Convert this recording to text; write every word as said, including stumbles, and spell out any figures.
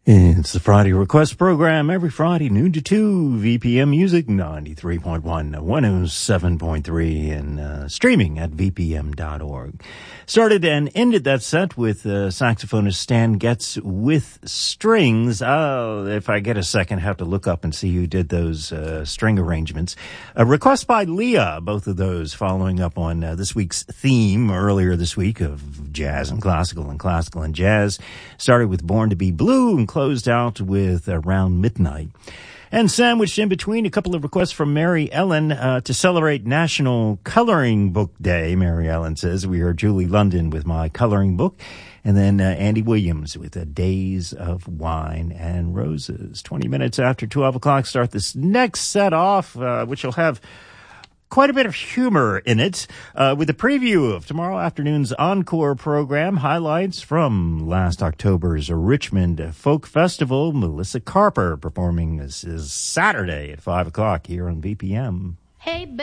It's the Friday Request Program every Friday, noon to two, V P M Music, ninety-three point one, one oh seven point three, and uh, streaming at v p m dot org. Started and ended that set with uh, saxophonist Stan Getz with strings. Oh, if I get a second, I have to look up and see who did those uh, string arrangements. A request by Leah, both of those following up on uh, this week's theme earlier this week of jazz and classical and classical and jazz. Started with Born to Be Blue and closed out with Around Midnight. And sandwiched in between, a couple of requests from Mary Ellen uh, to celebrate National Coloring Book Day. Mary Ellen says, we heard Julie London with My Coloring Book, and then uh, Andy Williams with uh, Days of Wine and Roses. twenty minutes after twelve o'clock, start this next set off, uh, which will have quite a bit of humor in it, uh, with a preview of tomorrow afternoon's encore program, highlights from last October's Richmond Folk Festival. Melissa Carper performing this is Saturday at five o'clock here on V P M. Hey,